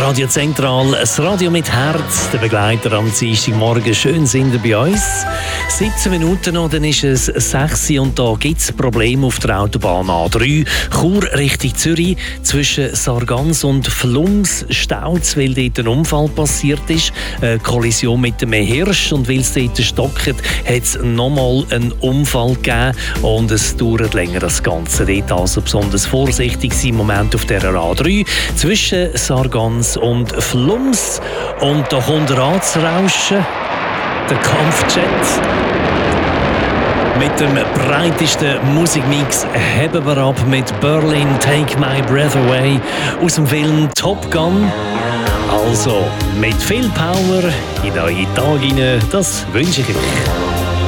Radio Zentral, das Radio mit Herz, der Begleiter am Dienstagmorgen. Schön sind ihr bei uns. 17 Minuten noch, dann ist es 6 Uhr und da gibt es Probleme auf der Autobahn A3. Chur Richtung Zürich, zwischen Sargans und Flums staut, weil dort ein Unfall passiert ist. Eine Kollision mit dem Hirsch, und weil es dort stockt, hat es nochmal einen Unfall gegeben und es dauert länger das Ganze. Dort also besonders vorsichtig sein im Moment auf der A3 zwischen Sargans und Flums. Und da kommt er anzurauschen, der Kampfjet. Mit dem breitesten Musikmix heben wir ab mit Berlin, Take My Breath Away aus dem Film Top Gun. Also mit viel Power in euren Tag hinein, das wünsche ich euch.